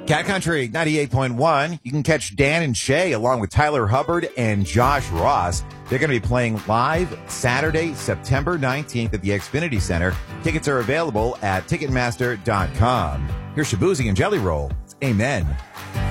Cat Country 98.1. You can catch Dan and Shay along with Tyler Hubbard and Josh Ross. They're going to be playing live Saturday, September 19th at the Xfinity Center. Tickets are available at Ticketmaster.com. Here's Shabuzi and Jelly Roll. Amen.